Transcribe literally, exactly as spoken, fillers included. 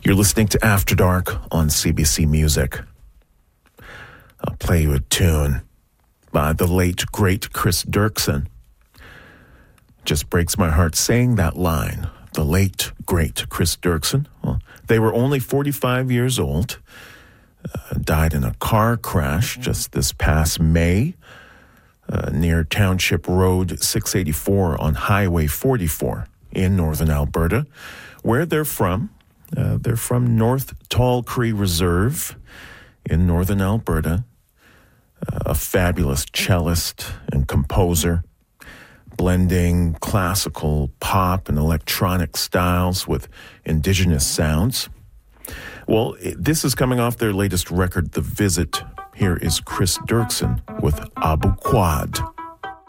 You're listening to After Dark on C B C Music. I'll play you a tune by the late, great Chris Dirksen. Just breaks my heart saying that line. The late, great Chris Dirksen. Well, they were only forty-five years old. Uh, died in a car crash just this past May uh, near Township Road six eighty-four on Highway forty-four in northern Alberta. Where they're from, uh, they're from North Tall Cree Reserve in northern Alberta. Uh, a fabulous cellist and composer, blending classical pop and electronic styles with indigenous sounds. Well, this is coming off their latest record, The Visit. Here is Chris Dirksen with Abu Quad.